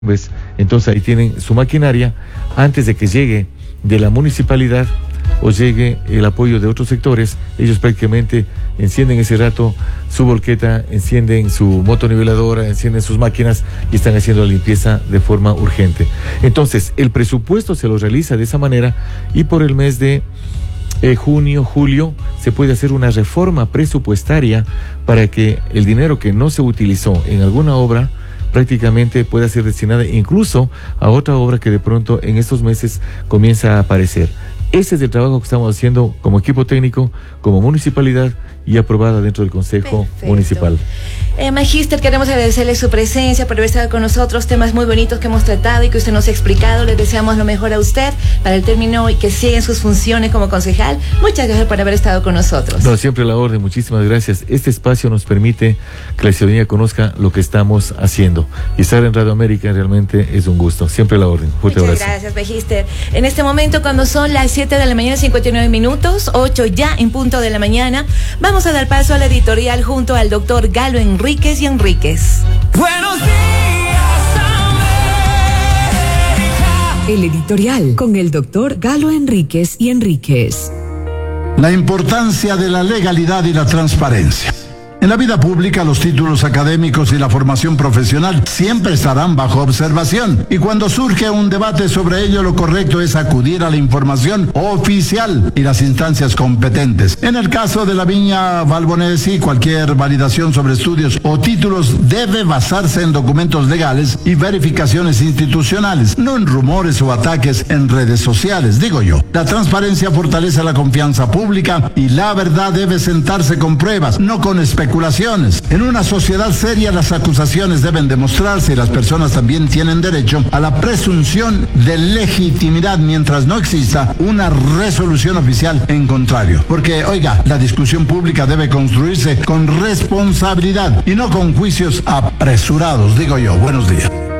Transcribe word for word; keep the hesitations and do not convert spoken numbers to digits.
¿Ves? Entonces ahí tienen su maquinaria antes de que llegue de la municipalidad o llegue el apoyo de otros sectores. Ellos prácticamente encienden ese rato su volqueta, encienden su motoniveladora, encienden sus máquinas y están haciendo la limpieza de forma urgente. Entonces el presupuesto se lo realiza de esa manera y por el mes de eh, junio, julio se puede hacer una reforma presupuestaria para que el dinero que no se utilizó en alguna obra prácticamente pueda ser destinada incluso a otra obra que de pronto en estos meses comienza a aparecer. Ese es el trabajo que estamos haciendo como equipo técnico, como municipalidad y aprobada dentro del Consejo Perfecto. Municipal. Eh, Magíster, queremos agradecerle su presencia, por haber estado con nosotros, temas muy bonitos que hemos tratado y que usted nos ha explicado. Le deseamos lo mejor a usted para el término y que siga en sus funciones como concejal. Muchas gracias por haber estado con nosotros. No, siempre a la orden, muchísimas gracias. Este espacio nos permite que la ciudadanía conozca lo que estamos haciendo. Y estar en Radio América realmente es un gusto. Siempre a la orden. Fuerte Muchas abrazo. gracias, Magíster. En este momento, cuando son las siete de la mañana, cincuenta y nueve minutos, ocho ya en punto de la mañana, vamos a dar paso a la editorial junto al doctor Galo Enríquez y Enríquez. Buenos días, América. El editorial con el doctor Galo Enríquez y Enríquez. La importancia de la legalidad y la transparencia. En la vida pública, los títulos académicos y la formación profesional siempre estarán bajo observación. Y cuando surge un debate sobre ello, lo correcto es acudir a la información oficial y las instancias competentes. En el caso de la Viña Valbonesi, cualquier validación sobre estudios o títulos debe basarse en documentos legales y verificaciones institucionales, no en rumores o ataques en redes sociales, digo yo. La transparencia fortalece la confianza pública y la verdad debe sentarse con pruebas, no con especulaciones. En una sociedad seria, las acusaciones deben demostrarse y las personas también tienen derecho a la presunción de legitimidad mientras no exista una resolución oficial en contrario. Porque, oiga, la discusión pública debe construirse con responsabilidad y no con juicios apresurados, digo yo. Buenos días.